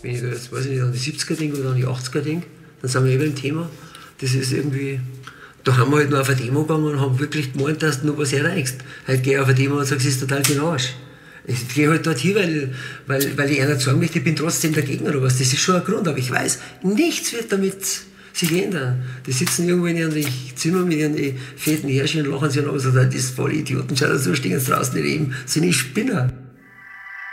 wenn ich jetzt, weiß ich nicht, an die 70er denke oder an die 80er denke, dann sind wir eben im Thema. Das ist irgendwie, da haben wir halt noch auf eine Demo gegangen und haben wirklich gemeint, dass du noch was erreichst. Heute gehe ich auf eine Demo und sage, es ist total für den Arsch. Ich gehe halt dort hin, weil ich einer sagen möchte, ich bin trotzdem der Gegner oder was. Das ist schon ein Grund, aber ich weiß, nichts wird damit sich ändern. Die sitzen irgendwo in ihren Zimmern mit ihren fetten Härchen und lachen sich an und sagen, das ist voll Idioten, schau, so stehen sie draußen, die Reben, sind die Spinner.